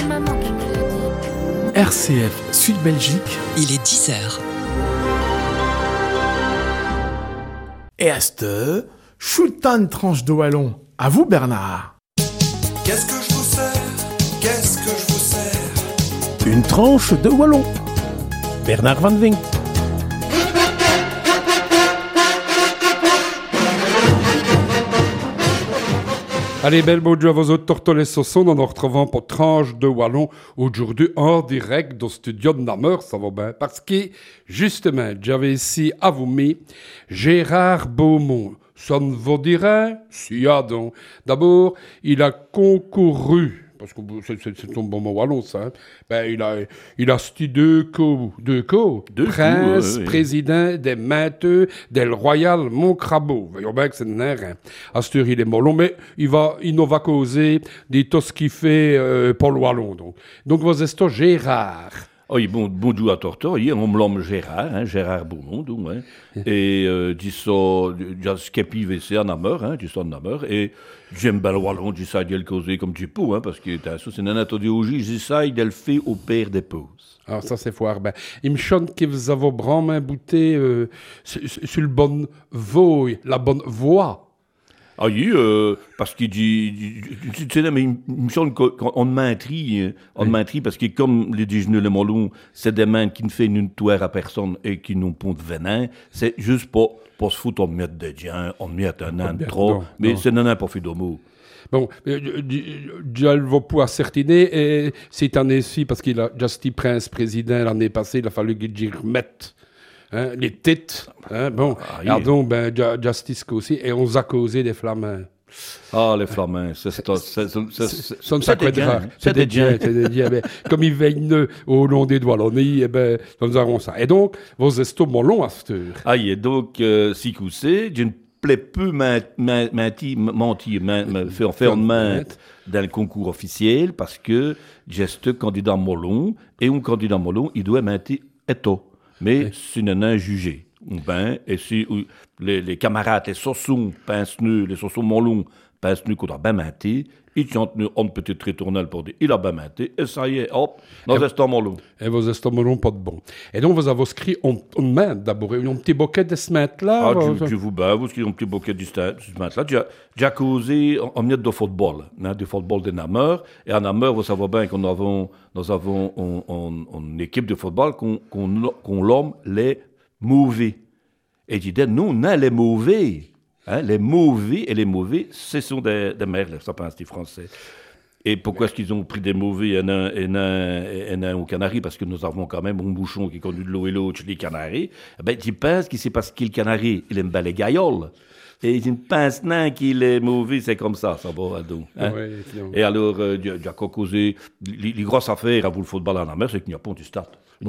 c'est maman qui me l'a dit. RCF Sud-Belgique. Il est 10h. Et à cette heure, shootant une tranche de wallon. À vous, Bernard. Qu'est-ce que je vous sers? Qu'est-ce que je vous sers? Une tranche de wallon. Bernard Van Vink. Allez, belle bonjour à vos autres tortoles saussons, en nous retrouvant pour tranche de wallon aujourd'hui en direct dans le studio de Namur, ça va bien, parce que justement, j'avais ici à vous mis Gérard Beaumont. Ça ne vous dirait? Si, donc. D'abord, il a concouru, parce que c'est ton bon mot wallon, ça. Hein? Ben, il a cité deux prince, président des Mainteux, del Royal Montcrabeau. Voyons bien que c'est un air. Hein. Astur, il est molon, mais il va causer des tos qui fait Paul Wallon. Donc, vous êtes Gérard. Oui, bonjour à Tortor, on me nomme Gérard, hein, Gérard Beaumont, donc, hein. Et dis ça, j'ai skepi VC à Namur, hein, dis ça à Namur, et j'aime bien le wallon, j'essaie de le causer comme tu peux, hein, parce que c'est une anatodéologie, j'essaie de le faire au père des pauses. Ah, ça c'est fort. Ben, il me chante que vous avez vraiment bouté sur le bon voie, la bonne voie. Ah oui, parce qu'il dit, tu sais, mais il me semble qu'on m'intrie, parce que comme les déjeuners le molon, c'est des mains qui ne font une toile à personne et qui n'ont pas de venin, c'est juste pour se foutre, on met des diens, on met un âne trop, mais c'est un pas fait d'homo. Bon, je ne vais pas ascertiner, et cette année-ci, parce qu'il a Justy Prince président l'année passée, il a fallu qu'il y remette. Hein, les titres, hein, bon, pardon, ben, Justice aussi, et on a causé des flamands. Ah, les flamands, c'est des diens. Comme ils veillent au long des doigts, eh ben, nous avons ça. Et donc, vos estomacs longs à cette heure. Ah, et donc, si vous savez, je ne plais peu mentir, faire une main dans le concours officiel, parce que j'ai ce candidat molon, et un candidat molon, il doit mentir eto. Mais c'est un jugé. Et si les camarades, les sossons, les sossons molons, pince-nus qu'on a bien menté, ils chantent on peut-être retourner pour dire il a bien menté, et ça y est, hop, nos estomacs molons. Et vos estomacs molons, pas de bon. Et donc, vous avez écrit on main d'abord, un petit bouquet de ce matin-là. Ah, vous écrivez un petit bouquet de ce matin-là. J'ai causé en minute de football, hein, du football de Namur. Et à Namur, vous savez bien que nous avons une équipe de football qu'on nomme les mauvais. Et je dis, nous, on a les mauvais. Hein, les mauvais et les mauvais, ce sont des merles, ça pense les Français. Et pourquoi est-ce qu'ils ont pris des mauvais et un aux Canaries? Parce que nous avons quand même un bouchon qui conduit de l'eau et l'autre chez les Canaries. Ben, tu penses que c'est parce qu'il le Canari, il aime bien les gailloles. Et je pense qu'il est mauvais, c'est comme ça va, donc. Hein? Ouais, et alors, il y a causé les grosses affaires à vous le football en mer, c'est qu'il n'y a pas du stade. Il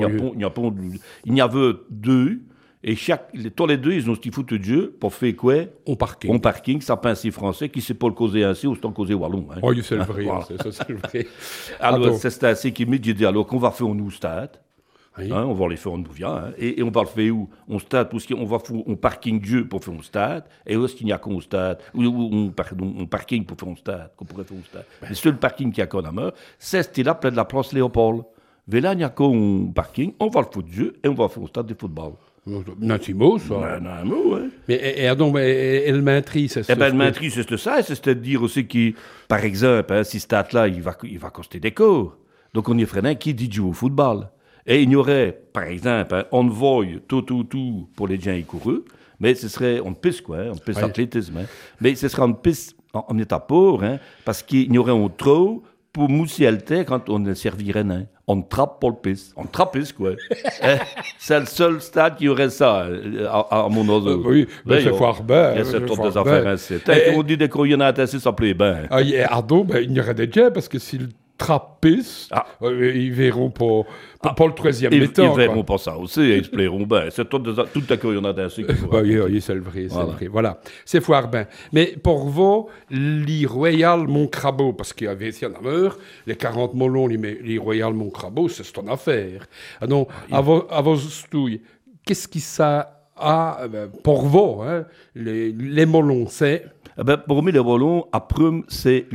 y avait deux. Et tous les deux, ils ont ce qu'ils foutent de Dieu pour faire quoi? En parking, ça pense français, qui ne sait pas le causer ainsi, ou c'est en causer wallon. Hein. Oui, c'est le vrai. Voilà. C'est le vrai. Alors, c'est assez qui me dit, alors qu'on va faire un stade. Oui. Hein, on va les faire en Bouvia, hein, et on va le faire où? On stade, parce qu'on va faire un parking Dieu pour faire un stade, et où est-ce qu'il n'y a qu'un stade, ou un parking pour faire un stade, qu'on pourrait faire un stade. Le seul parking qu'il y a qu'en Namur, c'est là, près de la place Léopold. Mais là, il n'y a qu'un parking, on va le foutre Dieu, et on va faire un stade de football. Un petit mot, ça. Un mot, oui. Mais donc, elle maîtrise, c'est ça. Eh bien, elle maîtrise, c'est ça. C'est-à-dire aussi que, par exemple, hein, si ce stade-là, il va coster des cours. Donc, on y ferait un qui dit jouer au football. Et il y aurait, par exemple, un envoi tout pour les gens y courus, mais ce serait une piste, quoi, une piste d'athlétisme. Hein. Mais ce serait une piste en état pauvre, hein, parce qu'il y aurait un trou pour mousser le thé quand on ne servirait rien. On trappe pour le pisse. On trappe quoi. C'est le seul stade qui aurait ça à mon oiseau. Oui, mais c'est fort bien. Il y a cette sorte des affaires ainsi. On dit des courrionnades ainsi, ça plaît bien. Ah, Ardo, il y aurait des gens, parce que s'il trappiste, ils verront pas le troisième mi-temps. Ils verront pas ça aussi, ils se plairont bien. C'est toute la courrionnade ainsi. Oui, c'est le vrai, c'est le vrai. Voilà, c'est fort bien. Mais pour vous, les Royal Montcrabeau, parce qu'il y avait ici en Namur, les 40 molons, les Royal Montcrabeau, c'est ton affaire. Donc, à vos stouilles, qu'est-ce qui ça pour vous, hein, les molons, c'est... Eh ben, pour moi, les wallons, après, c'est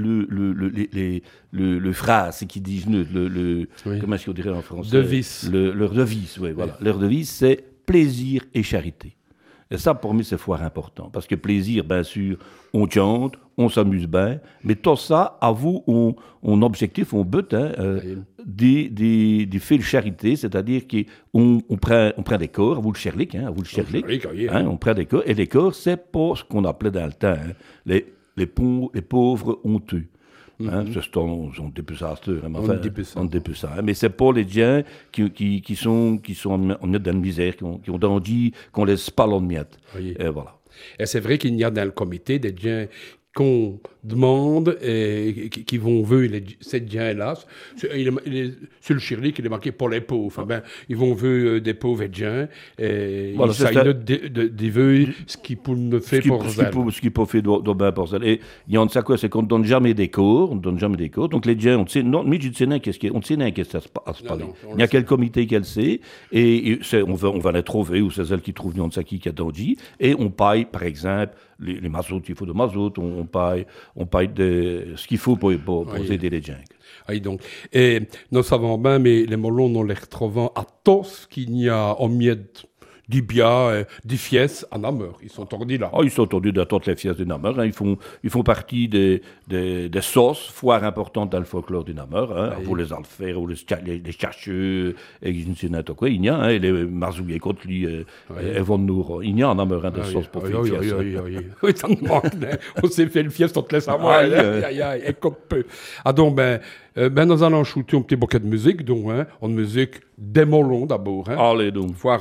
le phrase qui disent, comment est-ce qu'on dirait en français? Devise. Leur devise, oui, voilà. Leur devise, c'est plaisir et charité. Et ça, pour moi, c'est fort important. Parce que plaisir, bien sûr, on chante, on s'amuse bien, mais tout ça, à vous, on objectif, on but, hein, des faits de charité, c'est-à-dire qu'on prend des corps, à vous le Sherlick, hein, hein, on prend des corps, et les corps, c'est pas ce qu'on appelait dans le temps, hein, les pauvres honteux. Hein, on dit plus ça, on dit plus ça. Hein, mais c'est pas les gens qui sont en miettes dans la misère, qui ont dandy, qu'on laisse pas l'en miettes. Oui. Et voilà. Et c'est vrai qu'il y a dans le comité des gens qu'on demande et qui vont voir ces gens-là. Sur le Shirley, il est marqué pour les pauvres. Ben, ils vont voir des pauvres gens et voilà, ils essayent de voir ce qu'ils peuvent faire pour eux. Ce qu'ils peuvent faire de bien pour eux. Et il y a ça quoi, c'est qu'on ne donne jamais des cours. Donc les gens, on sait, non, mais je sais pas qu'est-ce que ça se passe. Il y a quel comité qu'elle sait et on va les trouver ou c'est elle qui trouve non ça qui a dit et on paye par exemple les mazoutes, il faut de mazout, on paye ce qu'il faut pour aider les gens. Oui, donc, et nous savons bien, mais les molons, nous les retrouvons à tous qu'il y a en miettes d'Ibia, des fies en Namur. Ils sont tordus là. Oh, ils sont tordus dans toutes les fies du Namur. Hein. Ils font partie des sauces, foires importantes dans le folklore du Namur. Hein. Oui. Pour les alfers, ou les cacheux, et je ne sais pas quoi. Il y a, hein, et les marzouillés contre lui, et vont nous. Il y a en Namur des sauces pour faire le fies. Oui, ça nous manque. On s'est fait le fies, on te laisse à moi. Et comme peu. Ah donc, nous allons shooter un petit bouquet de musique, donc, hein, en musique des molons d'abord. Hein. Allez donc.